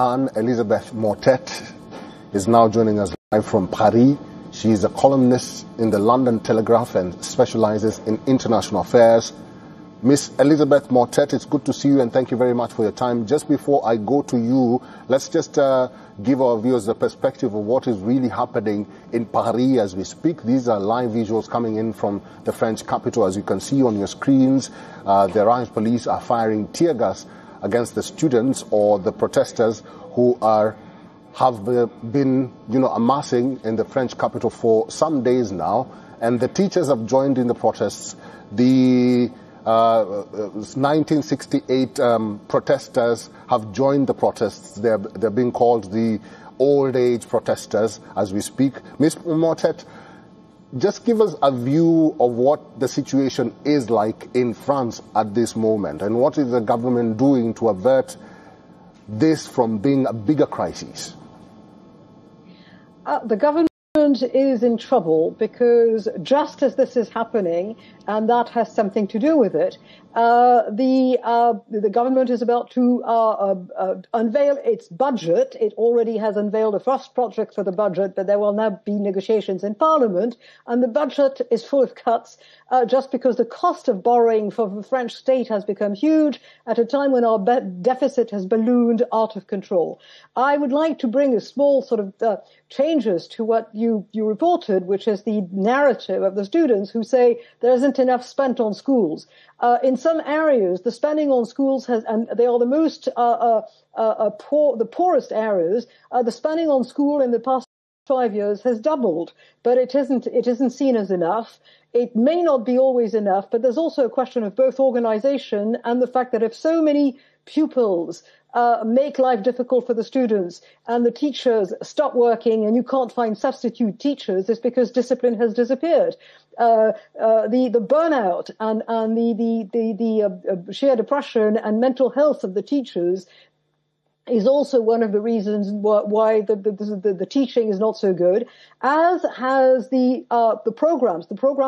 Anne-Elisabeth Mortet is now joining us live from Paris. She is a columnist in the London Telegraph and specializes in international affairs. Miss Elizabeth Mortet, it's good to see you and thank you very much for your time. Just before I go to you, let's just give our viewers the perspective of what is really happening in Paris as we speak. These are live visuals coming in from the French capital. As you can see on your screens, the Orange police are firing tear gas against the students or the protesters who have been, amassing in the French capital for some days now. And the teachers have joined in the protests. The 1968 protesters have joined the protests. They're being called the old age protesters as we speak. Ms. Mortet, just give us a view of what the situation is like in France at this moment, and what is the government doing to avert this from being a bigger crisis? The government is in trouble because just as this is happening, and that has something to do with it, the government is about to unveil its budget. It already has unveiled a first project for the budget, but there will now be negotiations in Parliament, and the budget is full of cuts just because the cost of borrowing for the French state has become huge at a time when our deficit has ballooned out of control. I would like to bring a small sort of changes to what you reported, which is the narrative of the students who say there isn't enough spent on schools. In some areas, the spending on schools and they are the most the poorest areas. The spending on school in the past 5 years has doubled, but it isn't seen as enough. It may not be always enough, but there's also a question of both organization and the fact that if so many pupils make life difficult for the students and the teachers stop working and you can't find substitute teachers, it's because discipline has disappeared. The burnout and the sheer depression and mental health of the teachers is also one of the reasons why the teaching is not so good, as has the programs. The programs